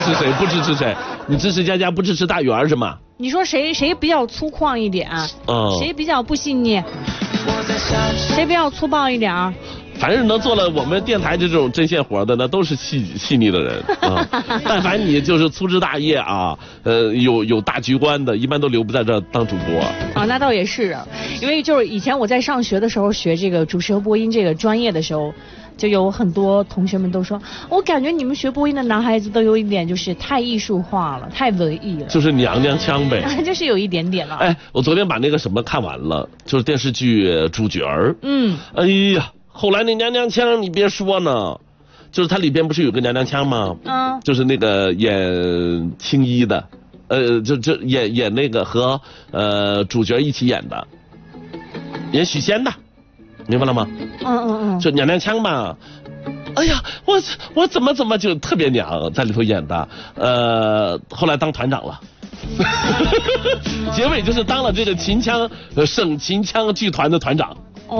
是谁不支持谁？你支持佳佳，不支持大圆是吗？ 你说谁比较粗犷一点？谁比较不细腻？谁比较粗暴一点？ 反正能做了我们电台这种针线活的，那都是细腻的人啊。但凡你就是粗枝大叶啊，有大局观的，一般都留不在这当主播。 啊，那倒也是，因为就是以前我在上学的时候学这个主持和播音这个专业的时候，就有很多同学们都说，我感觉你们学播音的男孩子都有一点就是太艺术化了，太文艺了， 就是娘娘腔呗。 就是有一点点了。 哎，我昨天把那个什么看完了，就是电视剧主角儿。哎呀。后来那娘娘腔你别说呢，就是它里边不是有个娘娘腔吗？就是那个演青衣的，就演那个和主角一起演的，演许仙的，明白了吗？就娘娘腔嘛。哎呀，我怎么就特别娘，在里头演的，后来当团长了。结尾就是当了这个省秦腔剧团的团长。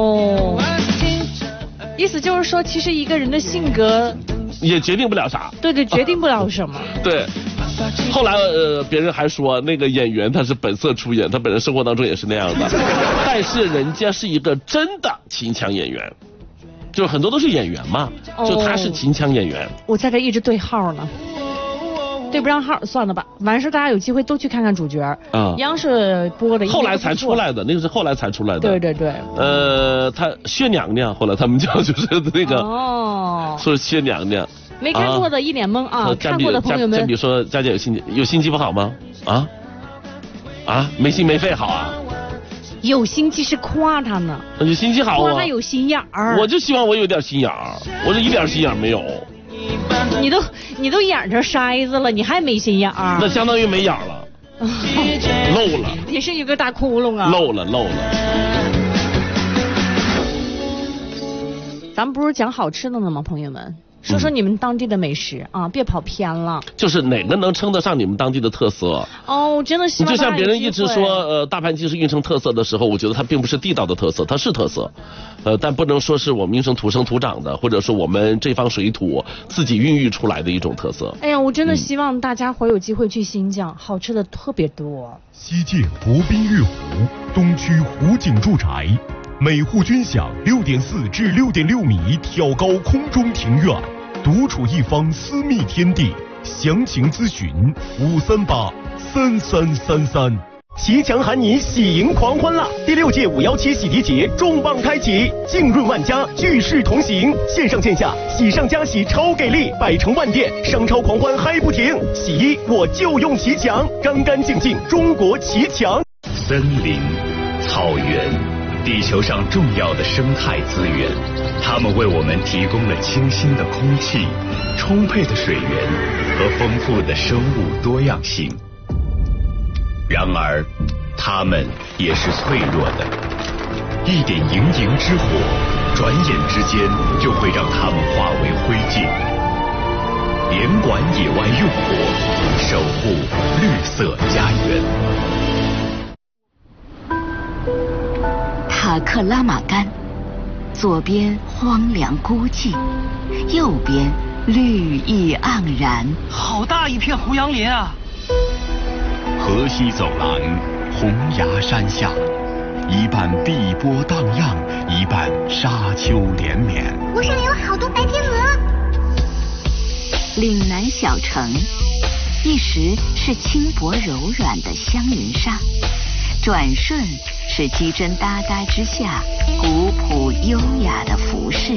意思就是说，其实一个人的性格也决定不了啥。 对，决定不了什么。 对。后来别人还说那个演员他是本色出演，他本人生活当中也是那样的，但是人家是一个真的秦腔演员，就很多都是演员嘛，就他是秦腔演员。 我在这一直对号呢。对不上号算了吧，完事大家有机会都去看看主角。央视播的， 后来才出来的，那个是后来才出来的。 对。 他薛娘娘，后来他们叫就是那个说薛娘娘。 没看过的一脸懵啊！看过的朋友们， 比如说佳佳有心机不好吗？没心没肺好啊？ 有心机是夸他呢， 有心机好啊， 夸他有心眼儿。 我就希望我有点心眼儿，我这一点心眼儿没有。 你都眼成筛子了，你还没心眼儿？ 那相当于没眼儿了，漏了。 也是一个大窟窿啊。 漏了。 咱们不是讲好吃的呢吗，朋友们？说说你们当地的美食啊，别跑偏了。 就是哪个能称得上你们当地的特色？ 真的希望。 就像别人一直说大盘鸡是运城特色的时候，我觉得它并不是地道的特色，它是特色，但不能说是我们运城土生土长的，或者说我们这方水土自己孕育出来的一种特色。 哎呀，我真的希望大家伙有机会去新疆，好吃的特别多。 西界国宾月湖，东区湖景住宅，每户均享6.4至6.6米挑高空中庭院，独处一方私密天地。详情咨询5383333。 骑墙喊你喜迎狂欢啦！第6届517洗涤节重磅开启，浸润万家，聚世同行，线上线下喜上加喜超给力，百城万店商超狂欢嗨不停。洗衣我就用骑墙，干干净净中国骑墙。 森林、草原，地球上重要的生态资源，它们为我们提供了清新的空气、充沛的水源和丰富的生物多样性。然而，它们也是脆弱的，一点营营之火，转眼之间就会让它们化为灰烬。联管野外用火，守护绿色家园。 塔克拉玛干，左边荒凉孤寂，右边绿意盎然。 好大一片胡杨林啊！ 河西走廊，红崖山下，一半碧波荡漾，一半沙丘连绵。 湖上有好多白天鹅。 岭南小城，一时是轻薄柔软的香云纱，转瞬是鸡胗哒哒之下古朴优雅的服饰。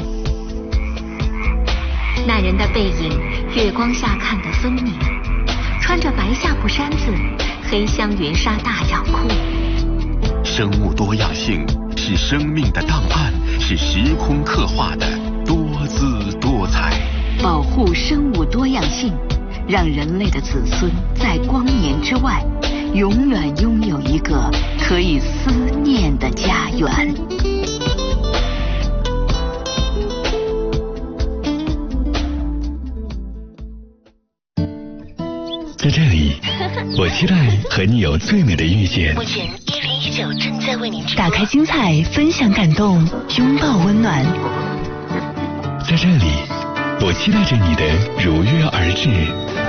那人的背影，月光下看得分明，穿着白夏布衫子，黑香云纱大药裤。 生物多样性是生命的档案，是时空刻画的多姿多彩。 保护生物多样性，让人类的子孙在光年之外永远拥有一个可以思念的家园。 在这里，我期待和你有最美的遇见。 目前1019正在为您直播。 打开精彩，分享感动，拥抱温暖。在这里，我期待着你的如约而至。